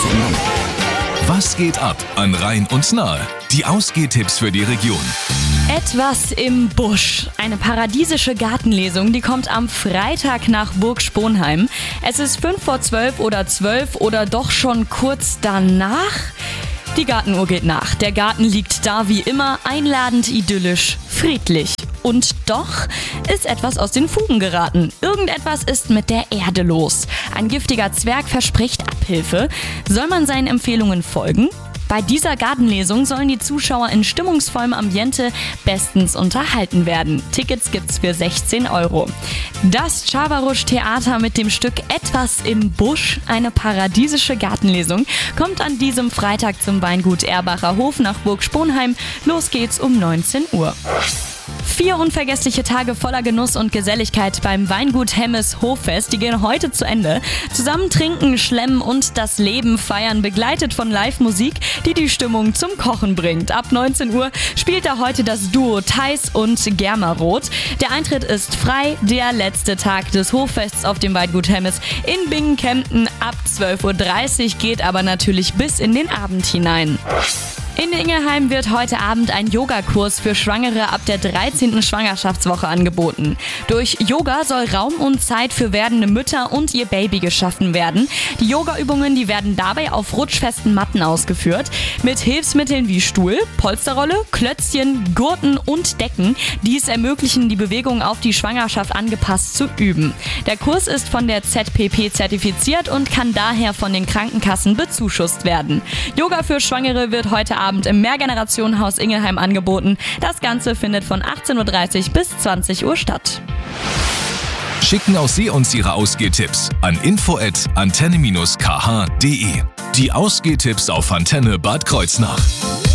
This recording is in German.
Sendung. Was geht ab an Rhein und Nahe? Die Ausgehtipps für die Region. Etwas im Busch. Eine paradiesische Gartenlesung, die kommt am Freitag nach Burg Sponheim. Es ist 11:55 oder 12 oder doch schon kurz danach. Die Gartenuhr geht nach. Der Garten liegt da wie immer, einladend, idyllisch, friedlich. Und doch ist etwas aus den Fugen geraten. Irgendetwas ist mit der Erde los. Ein giftiger Zwerg verspricht Abhilfe. Soll man seinen Empfehlungen folgen? Bei dieser Gartenlesung sollen die Zuschauer in stimmungsvollem Ambiente bestens unterhalten werden. Tickets gibt's für 16 €. Das Chavarusch Theater mit dem Stück Etwas im Busch, eine paradiesische Gartenlesung, kommt an diesem Freitag zum Weingut Erbacher Hof nach Burg Sponheim. Los geht's um 19 Uhr. 4 unvergessliche Tage voller Genuss und Geselligkeit beim Weingut Hemmes Hoffest, die gehen heute zu Ende. Zusammen trinken, schlemmen und das Leben feiern, begleitet von Live-Musik, die die Stimmung zum Kochen bringt. Ab 19 Uhr spielt da heute das Duo Theis und Germaroth. Der Eintritt ist frei, der letzte Tag des Hoffests auf dem Weingut Hemmes in Bingen-Kempten ab 12:30 Uhr geht aber natürlich bis in den Abend hinein. In Ingelheim wird heute Abend ein Yogakurs für Schwangere ab der 13. Schwangerschaftswoche angeboten. Durch Yoga soll Raum und Zeit für werdende Mütter und ihr Baby geschaffen werden. Die Yogaübungen, die werden dabei auf rutschfesten Matten ausgeführt. Mit Hilfsmitteln wie Stuhl, Polsterrolle, Klötzchen, Gurten und Decken. Dies ermöglichen die Bewegung auf die Schwangerschaft angepasst zu üben. Der Kurs ist von der ZPP zertifiziert und kann daher von den Krankenkassen bezuschusst werden. Yoga für Schwangere wird heute Abend im Mehrgenerationenhaus Ingelheim angeboten. Das Ganze findet von 18:30 Uhr bis 20 Uhr statt. Schicken auch Sie uns Ihre Ausgehtipps an info@antenne-kh.de. Die Ausgehtipps auf Antenne Bad Kreuznach.